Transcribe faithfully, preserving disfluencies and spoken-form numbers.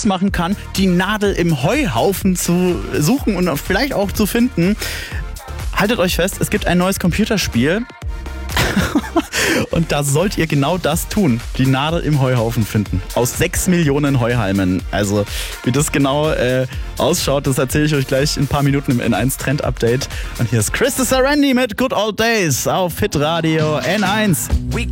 Spaß machen kann, die Nadel im Heuhaufen zu suchen und vielleicht auch zu finden. Haltet euch fest, es gibt ein neues Computerspiel. Und da sollt ihr genau das tun. Die Nadel im Heuhaufen finden. Aus sechs Millionen Heuhalmen. Also wie das genau äh, ausschaut, das erzähle ich euch gleich in ein paar Minuten im N eins Trend Update. Und hier ist Chris Sarandy mit Good Old Days auf Hit Radio N eins. We